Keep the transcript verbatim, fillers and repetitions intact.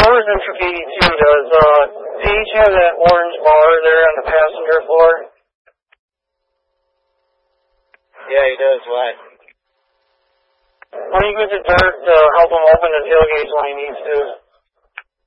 Doors in Truck eighty-two, does uh, Paige have that orange bar there on the passenger floor? Yeah, he does. Why? When you get to Dirt, uh, help him open the tailgates when he needs to.